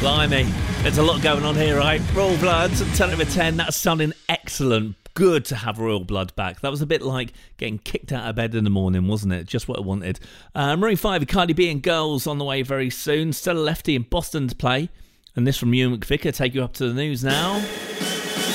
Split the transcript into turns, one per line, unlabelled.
Blimey, there's a lot going on here, right? Royal Blood, 10 over 10, that's sounding excellent. Good to have Royal Blood back. That was a bit like getting kicked out of bed in the morning, wasn't it? Just what I wanted. Maroon 5, Cardi B and Girls on the way very soon. Stella Lefty in Boston to play. And this from Ewan McVicker, take you up to the news now.